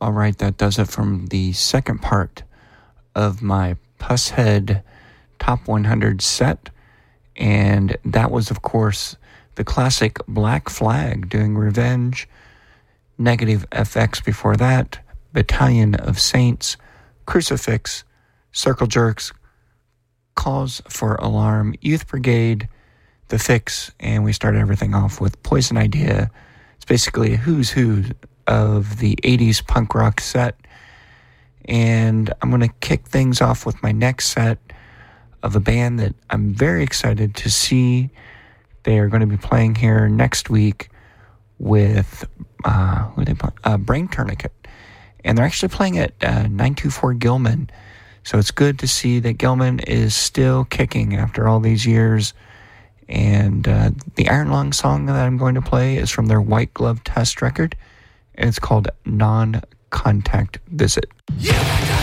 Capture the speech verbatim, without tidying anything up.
All right, that does it from the second part of my Pusshead Top one hundred set. And that was, of course, the classic Black Flag doing Revenge, Negative F X before that, Battalion of Saints, Crucifix, Circle Jerks, Cause for Alarm, Youth Brigade, The Fix, and we started everything off with Poison Idea. It's basically a who's who of the eighties punk rock set. And I'm going to kick things off with my next set of a band that I'm very excited to see. They are going to be playing here next week with uh, who are they playing? Uh, Brain Tourniquet. And they're actually playing at uh, nine two four Gilman. So it's good to see that Gilman is still kicking after all these years. And uh, the Iron Lung song that I'm going to play is from their White Glove Test record. And it's called Non-Contact Visit. Yeah.